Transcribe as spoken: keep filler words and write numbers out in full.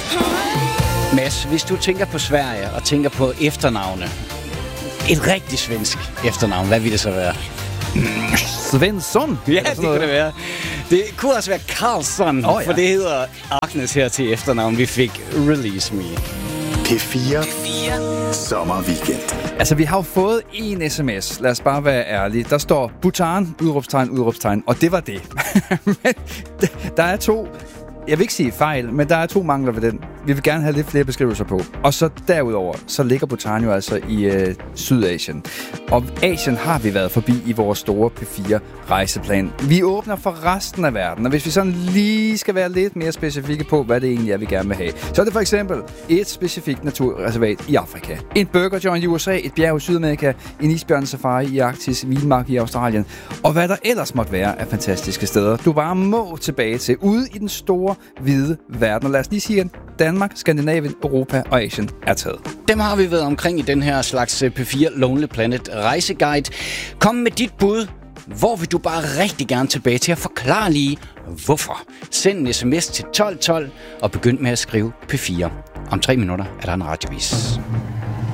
Mads, hvis du tænker på Sverige og tænker på efternavne, et rigtig svensk efternavn, hvad vil det så være? Svensson? Ja, det kunne det være. Det kunne også være Karlsson, oh, ja. For det hedder Agnes her til efternavn. Vi fik Release Me. P fire, P fire. Sommerweekend. Altså, vi har jo fået en sms. Lad os bare være ærlige. Der står Bhutan, udråbstegn, udråbstegn. Og det var det. Men der er to... Jeg vil ikke sige fejl, men der er to mangler ved den. Vi vil gerne have lidt flere beskrivelser på. Og så derudover, så ligger Bhutan jo altså i øh, Sydasien. Og Asien har vi været forbi i vores store P fire rejseplan. Vi åbner for resten af verden, og hvis vi sådan lige skal være lidt mere specifikke på, hvad det egentlig er, vi gerne vil have, så er det for eksempel et specifikt naturreservat i Afrika, en burger joint i U S A, et bjerg i Sydamerika, en isbjørnesafari i Arktis, vildmark i Australien, og hvad der ellers måtte være af fantastiske steder, du bare må tilbage til, ude i den store hvide verden. Og lad os lige sige, at Danmark, Skandinavien, Europa og Asien er taget. Dem har vi været omkring i den her slags P fire Lonely Planet rejseguide. Kom med dit bud. Hvor vil du bare rigtig gerne tilbage til at forklare lige, hvorfor? Send en sms til tolv tolv og begynd med at skrive P fire. Om tre minutter er der en radiovis.